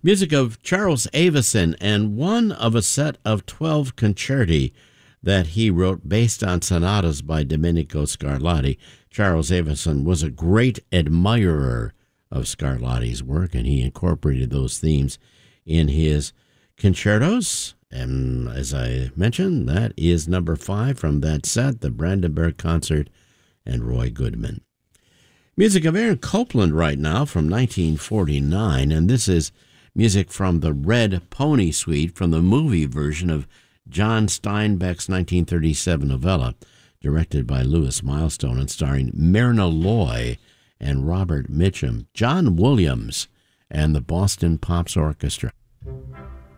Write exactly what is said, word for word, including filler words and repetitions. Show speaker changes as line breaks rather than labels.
Music of Charles Avison, and one of a set of twelve concerti that he wrote based on sonatas by Domenico Scarlatti. Charles Avison was a great admirer of Scarlatti's work, and he incorporated those themes in his concertos. And as I mentioned, that is number five from that set, the Brandenburg Concert and Roy Goodman. Music of Aaron Copland right now from nineteen forty-nine, and this is music from the Red Pony Suite from the movie version of John Steinbeck's nineteen thirty-seven novella, directed by Louis Milestone and starring Myrna Loy and Robert Mitchum, John Williams, and the Boston Pops Orchestra.